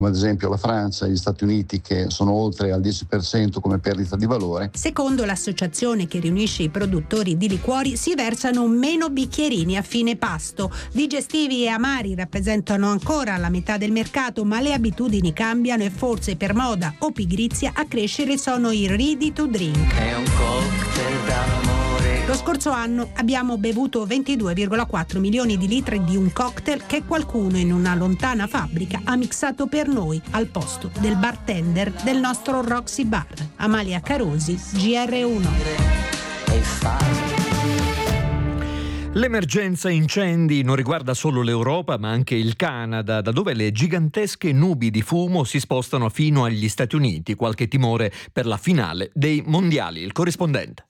come ad esempio la Francia e gli Stati Uniti, che sono oltre al 10% come perdita di valore. Secondo l'associazione che riunisce i produttori di liquori, si versano meno bicchierini a fine pasto. Digestivi e amari rappresentano ancora la metà del mercato, ma le abitudini cambiano e forse per moda o pigrizia a crescere sono i ready to drink. È un cocktail d'amore. Lo scorso anno abbiamo bevuto 22,4 milioni di litri di un cocktail che qualcuno in una lontana fabbrica ha mixato per noi al posto del bartender del nostro Roxy Bar. Amalia Carosi, GR1. L'emergenza incendi non riguarda solo l'Europa, ma anche il Canada, da dove le gigantesche nubi di fumo si spostano fino agli Stati Uniti. Qualche timore per la finale dei mondiali. Il corrispondente.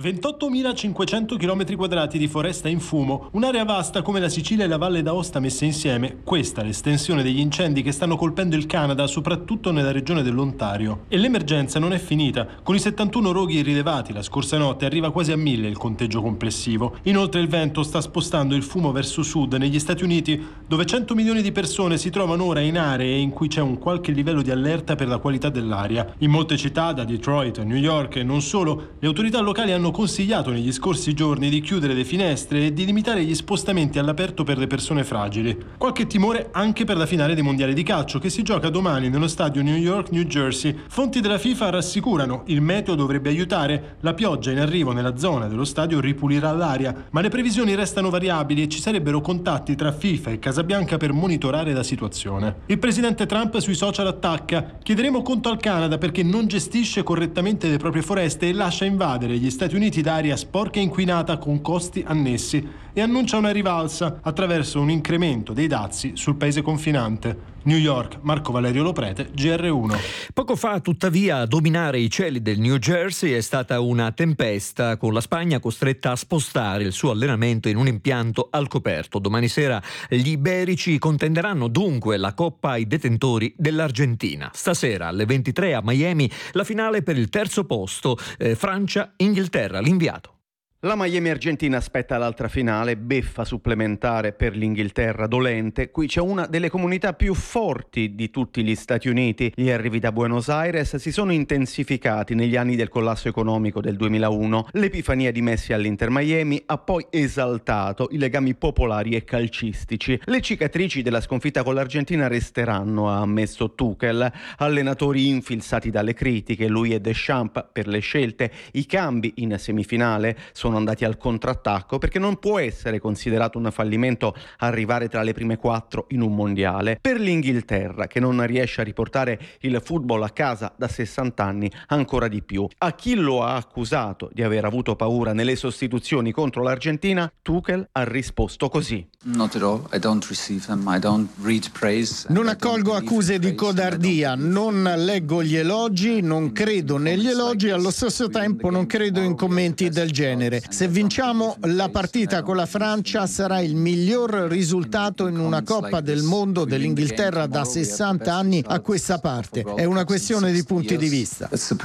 28.500 km² di foresta in fumo, un'area vasta come la Sicilia e la Valle d'Aosta messe insieme. Questa è l'estensione degli incendi che stanno colpendo il Canada, soprattutto nella regione dell'Ontario. E l'emergenza non è finita. Con i 71 roghi rilevati la scorsa notte arriva quasi a 1.000 il conteggio complessivo. Inoltre il vento sta spostando il fumo verso sud, negli Stati Uniti, dove 100 milioni di persone si trovano ora in aree in cui c'è un qualche livello di allerta per la qualità dell'aria. In molte città, da Detroit a New York e non solo, le autorità locali hanno consigliato negli scorsi giorni di chiudere le finestre e di limitare gli spostamenti all'aperto per le persone fragili. Qualche timore anche per la finale dei mondiali di calcio, che si gioca domani nello stadio New York-New Jersey. Fonti della FIFA rassicurano: il meteo dovrebbe aiutare, la pioggia in arrivo nella zona dello stadio ripulirà l'aria, ma le previsioni restano variabili e ci sarebbero contatti tra FIFA e Casabianca per monitorare la situazione. Il presidente Trump sui social attacca: chiederemo conto al Canada perché non gestisce correttamente le proprie foreste e lascia invadere gli Stati Uniti da aria sporca e inquinata con costi annessi, e annuncia una rivalsa attraverso un incremento dei dazi sul paese confinante. New York, Marco Valerio Loprete, GR1. Poco fa, tuttavia, a dominare i cieli del New Jersey è stata una tempesta, con la Spagna costretta a spostare il suo allenamento in un impianto al coperto. Domani sera gli iberici contenderanno dunque la Coppa ai detentori dell'Argentina. Stasera alle 23 a Miami la finale per il terzo posto, Francia-Inghilterra, l'inviato. La Miami-Argentina aspetta l'altra finale, beffa supplementare per l'Inghilterra dolente. Qui c'è una delle comunità più forti di tutti gli Stati Uniti. Gli arrivi da Buenos Aires si sono intensificati negli anni del collasso economico del 2001. L'epifania di Messi all'Inter Miami ha poi esaltato i legami popolari e calcistici. Le cicatrici della sconfitta con l'Argentina resteranno, ha ammesso Tuchel. Allenatori infilzati dalle critiche, lui e Deschamps per le scelte. I cambi in semifinale sono andati al contrattacco, perché non può essere considerato un fallimento arrivare tra le prime 4 in un mondiale. Per l'Inghilterra, che non riesce a riportare il football a casa da 60 anni, ancora di più. A chi lo ha accusato di aver avuto paura nelle sostituzioni contro l'Argentina, Tuchel ha risposto così: Not at all. I don't receive them. I don't read praise. Non accolgo accuse di codardia, non leggo gli elogi, non credo negli elogi e allo stesso tempo non credo in commenti del genere. Se vinciamo la partita con la Francia sarà il miglior risultato in una Coppa del Mondo dell'Inghilterra da 60 anni a questa parte. È una questione di punti di vista.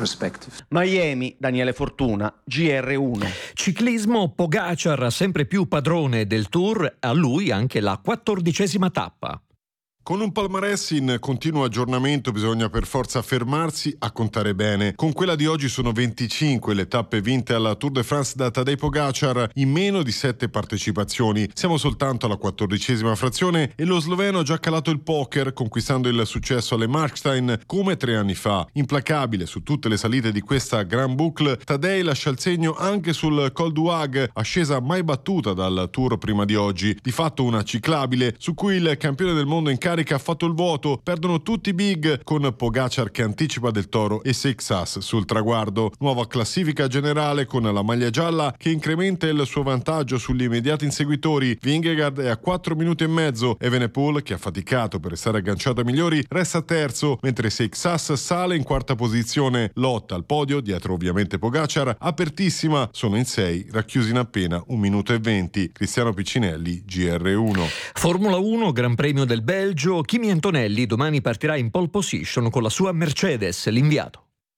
Miami, Daniele Fortuna, GR1. Ciclismo, Pogacar sempre più padrone del Tour, a lui anche la 14ª tappa. Con un palmarès in continuo aggiornamento bisogna per forza fermarsi a contare bene. Con quella di oggi sono 25 le tappe vinte alla Tour de France da Tadej Pogacar in meno di 7 partecipazioni. Siamo soltanto alla 14ª frazione e lo sloveno ha già calato il poker, conquistando il successo alle Markstein come 3 anni fa. Implacabile su tutte le salite di questa Grand Boucle, Tadej lascia il segno anche sul Col du Hague, ascesa mai battuta dal Tour prima di oggi. Di fatto una ciclabile su cui il campione del mondo in che ha fatto il vuoto, perdono tutti i big, con Pogacar che anticipa Del Toro e Seixas sul traguardo. Nuova classifica generale con la maglia gialla che incrementa il suo vantaggio sugli immediati inseguitori. Vingegaard è a 4 minuti e mezzo, Evenepoel, che ha faticato per restare agganciato ai migliori, resta terzo, mentre Seixas sale in quarta posizione. Lotta al podio, dietro ovviamente Pogacar, apertissima, sono in 6, racchiusi in appena 1 minuto e 20. Cristiano Piccinelli, GR1. Formula 1, Gran Premio del Belgio. Kimi Antonelli domani partirà in pole position con la sua Mercedes, l'inviato.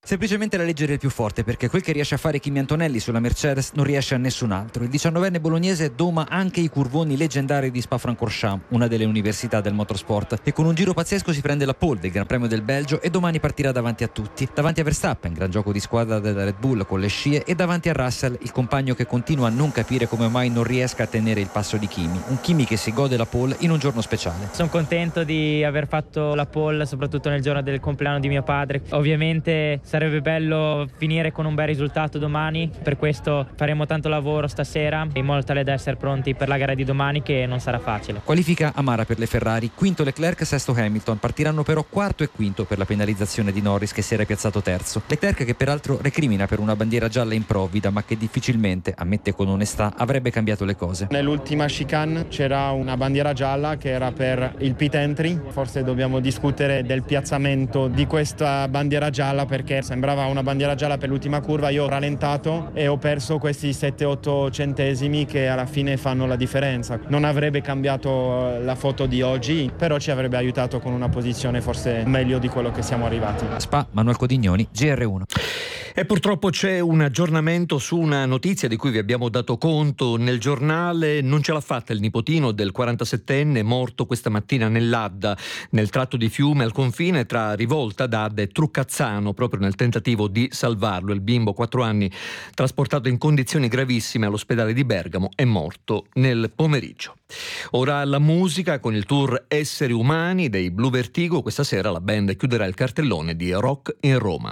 Semplicemente la leggere il più forte, perché quel che riesce a fare Kimi Antonelli sulla Mercedes non riesce a nessun altro. Il 19enne bolognese doma anche i curvoni leggendari di Spa-Francorchamps, una delle università del motorsport, e con un giro pazzesco si prende la pole del Gran Premio del Belgio e domani partirà davanti a tutti. Davanti a Verstappen, gran gioco di squadra della Red Bull con le scie, e davanti a Russell, il compagno che continua a non capire come mai non riesca a tenere il passo di Kimi. Un Kimi che si gode la pole in un giorno speciale. Sono contento di aver fatto la pole, soprattutto nel giorno del compleanno di mio padre. Ovviamente sarebbe bello finire con un bel risultato domani, per questo faremo tanto lavoro stasera in modo tale da essere pronti per la gara di domani, che non sarà facile. Qualifica amara per le Ferrari, quinto Leclerc, sesto Hamilton, partiranno però quarto e quinto per la penalizzazione di Norris che si era piazzato terzo. Leclerc che peraltro recrimina per una bandiera gialla improvvida, ma che difficilmente, ammette con onestà, avrebbe cambiato le cose. Nell'ultima chicane c'era una bandiera gialla che era per il pit entry, forse dobbiamo discutere del piazzamento di questa bandiera gialla, perché sembrava una bandiera gialla per l'ultima curva. Io ho rallentato e ho perso questi 7-8 centesimi che alla fine fanno la differenza. Non avrebbe cambiato la foto di oggi, però ci avrebbe aiutato con una posizione forse meglio di quello che siamo arrivati. Spa, Manuel Codignoni, GR1. E purtroppo c'è un aggiornamento su una notizia di cui vi abbiamo dato conto nel giornale. Non ce l'ha fatta il nipotino del 47enne morto questa mattina nell'Adda, nel tratto di fiume al confine tra Rivolta d'Adda e Truccazzano, proprio nel tentativo di salvarlo. Il bimbo, 4 anni, trasportato in condizioni gravissime all'ospedale di Bergamo, è morto nel pomeriggio. Ora la musica con il tour Esseri Umani dei Blue Vertigo. Questa sera la band chiuderà il cartellone di Rock in Roma.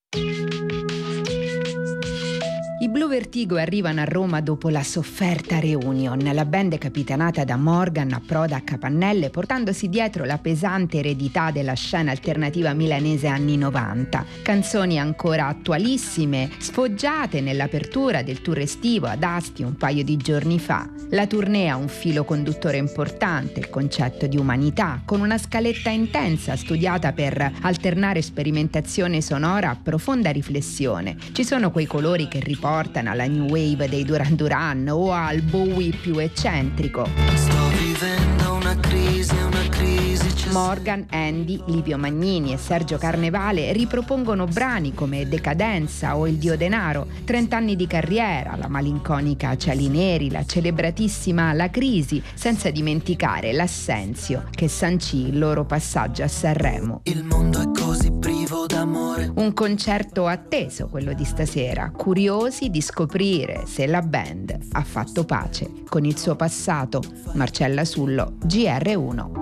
I Blue Vertigo arrivano a Roma dopo la sofferta reunion. La band è capitanata da Morgan approda a Capannelle, portandosi dietro la pesante eredità della scena alternativa milanese anni 90. Canzoni ancora attualissime, sfoggiate nell'apertura del tour estivo ad Asti un paio di giorni fa. La tournée ha un filo conduttore importante, il concetto di umanità, con una scaletta intensa studiata per alternare sperimentazione sonora a profonda riflessione. Ci sono quei colori che riportano alla new wave dei Duran Duran o al Bowie più eccentrico. Sto vivendo una crisi. Morgan, Andy, Livio Magnini e Sergio Carnevale ripropongono brani come Decadenza o Il Dio Denaro, 30 anni di carriera, la malinconica Cieli Neri, la celebratissima La Crisi, senza dimenticare l'Assenzio che sancì il loro passaggio a Sanremo. Il mondo è così privo d'amore. Un concerto atteso quello di stasera, curiosi di scoprire se la band ha fatto pace con il suo passato. Marcella Sullo, GR1.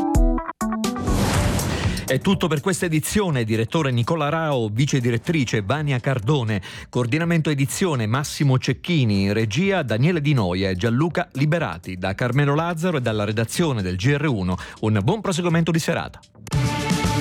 È tutto per questa edizione. Direttore Nicola Rao, vice direttrice Vania Cardone, coordinamento edizione Massimo Cecchini, regia Daniele Di Noia e Gianluca Liberati. Da Carmelo Lazzaro e dalla redazione del GR1 un buon proseguimento di serata.